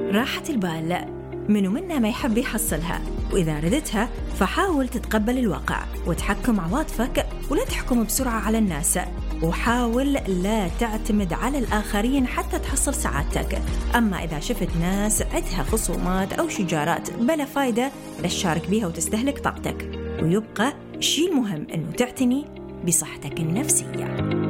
راحة البال منو منا ما يحب يحصلها، وإذا ردتها فحاول تتقبل الواقع وتحكم عواطفك، ولا تحكم بسرعة على الناس، وحاول لا تعتمد على الآخرين حتى تحصل سعادتك. أما إذا شفت ناس عندها خصومات أو شجارات بلا فايدة، لا تشارك بيها وتستهلك طاقتك، ويبقى الشيء المهم أنه تعتني بصحتك النفسية.